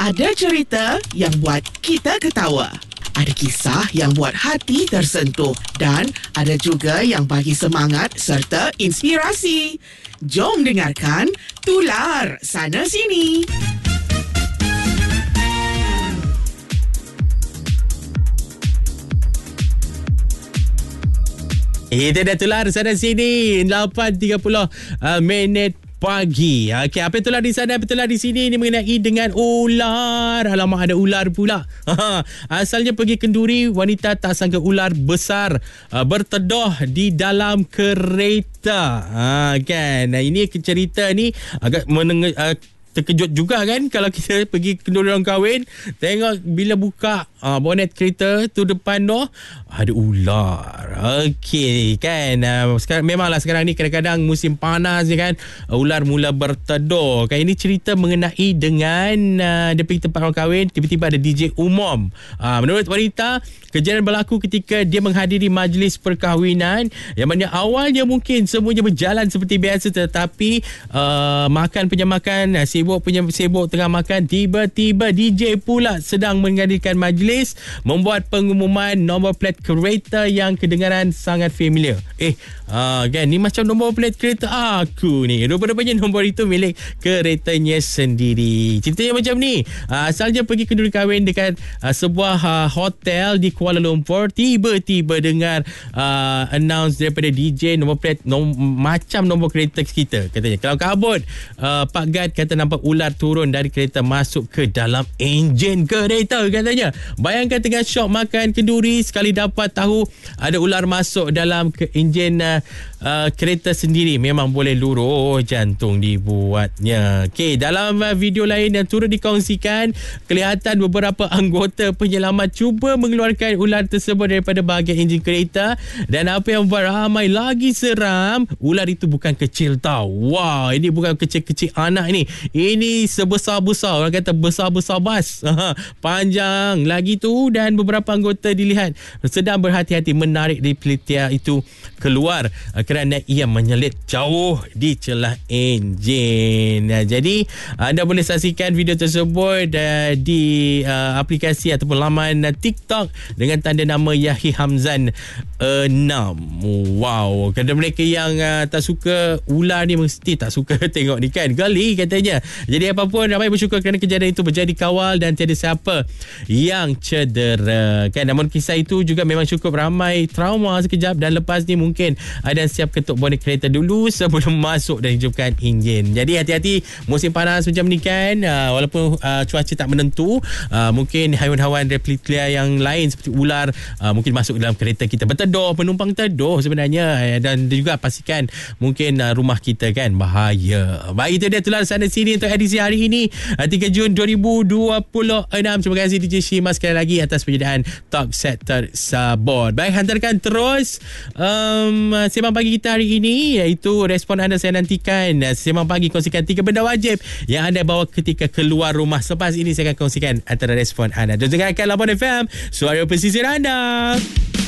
Ada cerita yang buat kita ketawa. Ada kisah yang buat hati tersentuh. Dan ada juga yang bagi semangat serta inspirasi. Jom dengarkan Tular Sana Sini. Itu dah Tular Sana Sini 8.30 minit pagi. Okey, apa tular di sana, apa tular di sini ni mengenai dengan ular. Alamak, ada ular pula. Asalnya pergi kenduri, wanita tak sangka ular besar berteduh di dalam kereta. Kan. Ini cerita ni agak terkejut juga kan kalau kita pergi kenduri orang kahwin, tengok bila buka bonet kereta tu depan tu ada ular. Okey kan, memanglah sekarang ni kadang-kadang musim panas ni kan, ular mula berteduh kan. Ini cerita mengenai dengan dia pergi tempat orang kahwin, tiba-tiba ada DJ umum. Menurut wanita, kejadian berlaku ketika dia menghadiri majlis perkahwinan yang mana awalnya mungkin semuanya berjalan seperti biasa, tetapi makan punya makan, sibuk punya sibuk tengah makan, tiba-tiba DJ pula sedang mengadakan majlis membuat pengumuman nombor plat kereta yang kedengaran sangat familiar. Kan, ni macam nombor plat kereta aku ni. Rupa-rupanya nombor itu milik keretanya sendiri. Ceritanya macam ni. Asalnya pergi kenduri kahwin dekat sebuah hotel di Kuala Lumpur, tiba-tiba dengar announce daripada DJ nombor plat macam nombor kereta kita. Katanya kalau kabut, Pak Gad kata nampak ular turun dari kereta masuk ke dalam enjin kereta katanya. Bayangkan tengah syok makan kenduri, sekali dapat tahu ada ular masuk dalam enjin kereta sendiri. Memang boleh luruh jantung dibuatnya. Okey, dalam video lain yang turut dikongsikan, kelihatan beberapa anggota penyelamat cuba mengeluarkan ular tersebut daripada bahagian enjin kereta, dan apa yang buat ramai lagi seram, ular itu bukan kecil tau. Wah, ini bukan kecil-kecil anak ni. Ini sebesar-besar, orang kata besar-besar bas. Panjang lagi tu, dan beberapa anggota dilihat sedang berhati-hati menarik dari pelitia itu keluar kerana ia menyelit jauh di celah enjin. Jadi anda boleh saksikan video tersebut di aplikasi ataupun laman TikTok dengan tanda nama Yahi Hamzan 6. Wow, kadang mereka yang tak suka ular ni mesti tak suka tengok ni kan, gali katanya. Jadi apapun, ramai bersyukur kerana kejadian itu berjadi kawal dan tiada siapa yang cedera kan. Namun kisah itu juga memang cukup ramai trauma sekejap, dan lepas ni mungkin ada siap ketuk bonet kereta dulu sebelum masuk dan hidupkan enjin. Jadi hati-hati musim panas macam ni kan, walaupun cuaca tak menentu, mungkin haiwan-haiwan reptilia yang lain seperti ular mungkin masuk dalam kereta kita, berteduh, penumpang teduh sebenarnya, dan juga pastikan mungkin rumah kita kan bahaya. Baik, itu dia Tular Sana Sini untuk edisi hari ini 3 Jun 2026. Terima kasih DJ Shima sekali lagi atas penyediaan talk set tersebut. Baik, hantarkan terus sembang pagi kita hari ini, iaitu respon anda saya nantikan. Sembang pagi, kongsikan 3 benda wajib yang anda bawa ketika keluar rumah. Selepas ini saya akan kongsikan antara respon anda. Dengarkan Labuan FM, suara pesisir anda.